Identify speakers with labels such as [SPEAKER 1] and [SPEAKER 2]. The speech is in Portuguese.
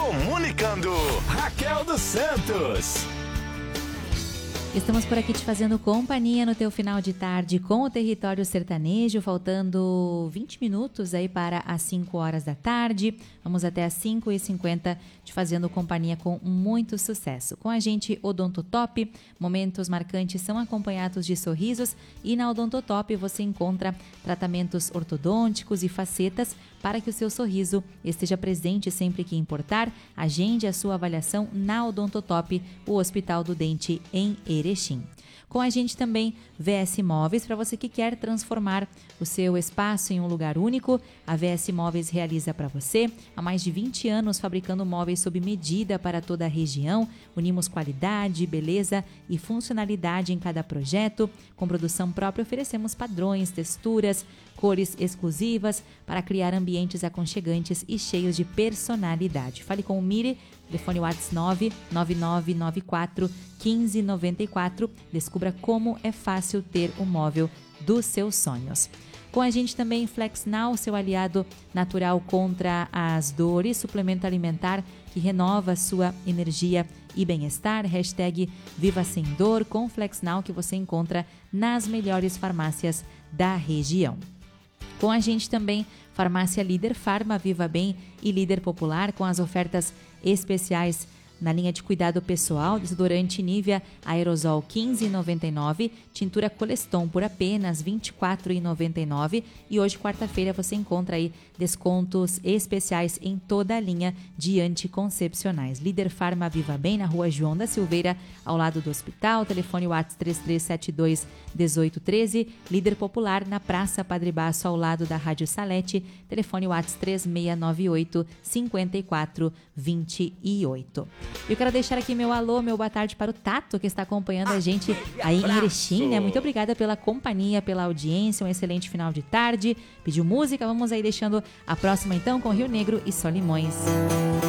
[SPEAKER 1] Comunicando, Raquel dos Santos.
[SPEAKER 2] Estamos por aqui te fazendo companhia no teu final de tarde com o Território Sertanejo, faltando 20 minutos aí para as 5 horas da tarde. Vamos até as 5h50 te fazendo companhia com muito sucesso. Com a gente, Odontotop, momentos marcantes são acompanhados de sorrisos e na Odontotop você encontra tratamentos ortodônticos e facetas para que o seu sorriso esteja presente sempre que importar. Agende a sua avaliação na Odontotop, o Hospital do Dente em Erechim. Com a gente também VS Móveis, para você que quer transformar o seu espaço em um lugar único. A VS Móveis realiza para você. Há mais de 20 anos fabricando móveis sob medida para toda a região. Unimos qualidade, beleza e funcionalidade em cada projeto. Com produção própria oferecemos padrões, texturas, cores exclusivas para criar ambientes aconchegantes e cheios de personalidade. Fale com o Mire, telefone WhatsApp 99994 1594. Descubra como é fácil ter o móvel dos seus sonhos. Com a gente também FlexNow, seu aliado natural contra as dores, suplemento alimentar que renova sua energia e bem-estar. Hashtag Viva Sem Dor com FlexNow, que você encontra nas melhores farmácias da região. Com a gente também Farmácia Líder, Farma Viva Bem e Líder Popular, com as ofertas especiais na linha de cuidado pessoal, desodorante Nivea Aerosol 15,99, tintura Coleston por apenas 24,99 e hoje, quarta-feira, você encontra aí descontos especiais em toda a linha de anticoncepcionais. Líder Farma Viva Bem, na rua João da Silveira, ao lado do hospital, telefone WhatsApp 3372-1813, Líder Popular, na Praça Padre Baço, ao lado da Rádio Salete, telefone WhatsApp 3698-5428. Eu quero deixar aqui meu alô, meu boa tarde para o Tato, que está acompanhando a gente aí em Erechim, né? Muito obrigada pela companhia, pela audiência, um excelente final de tarde. Pediu música, vamos aí deixando a próxima então com Rio Negro e Solimões.